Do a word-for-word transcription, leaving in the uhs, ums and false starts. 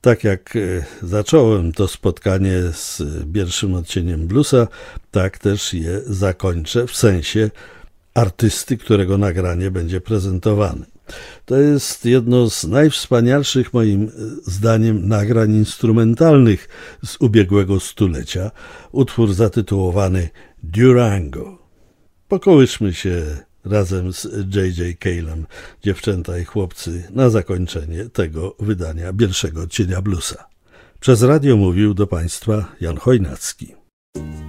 Tak jak zacząłem to spotkanie z pierwszym odcieniem bluesa, tak też je zakończę w sensie artysty, którego nagranie będzie prezentowane. To jest jedno z najwspanialszych moim zdaniem nagrań instrumentalnych z ubiegłego stulecia. Utwór zatytułowany Durango. Pokołyszmy się razem z J J Calem, dziewczęta i chłopcy, na zakończenie tego wydania pierwszego odcienia bluesa. Przez radio mówił do Państwa Jan Chojnacki.